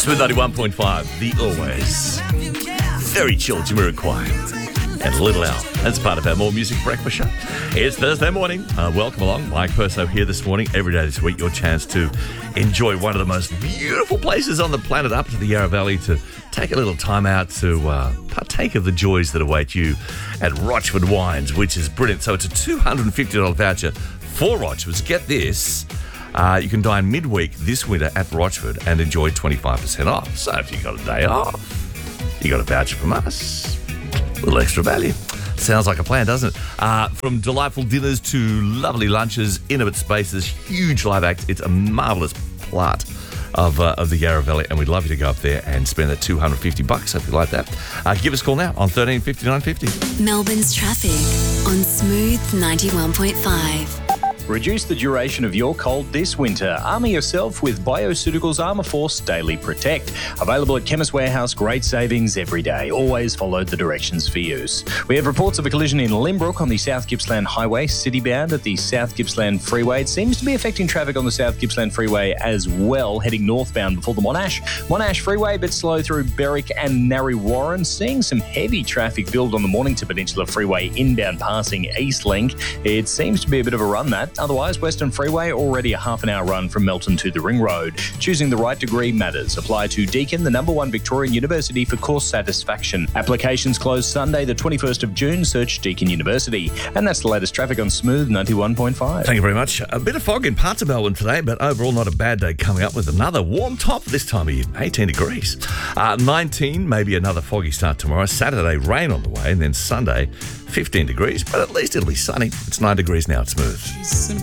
Smooth 91.5, the always very chill Jamiroquai and Little Al. That's part of our More Music Breakfast show. It's Thursday morning. Welcome along. Mike Perso here this morning. Every day this week, your chance to enjoy one of the most beautiful places on the planet up to the Yarra Valley, to take a little time out to partake of the joys that await you at Rochford Wines, which is brilliant. So it's a $250 voucher for Rochford's. Get this. You can dine midweek this winter at Rochford and enjoy 25% off. So if you've got a day off, you got a voucher from us. A little extra value. Sounds like a plan, doesn't it? From delightful dinners to lovely lunches, intimate spaces, huge live acts. It's a marvellous part of the Yarra Valley, and we'd love you to go up there and spend that $250 if you like that. Give us a call now on 1350 950. Melbourne's traffic on Smooth 91.5. Reduce the duration of your cold this winter. Armour yourself with Bioceuticals Armour Force Daily Protect. Available at Chemist Warehouse. Great savings every day. Always follow the directions for use. We have reports of a collision in Limbrook on the South Gippsland Highway, citybound at the South Gippsland Freeway. It seems to be affecting traffic on the South Gippsland Freeway as well, heading northbound before the Monash Freeway, a bit slow through Berwick and Narre Warren. Seeing some heavy traffic build on the Mornington Peninsula Freeway inbound passing Eastlink. It seems to be a bit of a run that. Otherwise, Western Freeway already a half an hour run from Melton to the Ring Road. Choosing the right degree matters. Apply to Deakin, the #1 Victorian university, for course satisfaction. Applications close Sunday, the 21st of June. Search Deakin University. And that's the latest traffic on Smooth 91.5. Thank you very much. A bit of fog in parts of Melbourne today, but overall not a bad day coming up with another warm top this time of year, 18 degrees. 19, maybe another foggy start tomorrow. Saturday, rain on the way, and then Sunday, 15 degrees, but at least it'll be sunny. It's 9 degrees now at Smooth.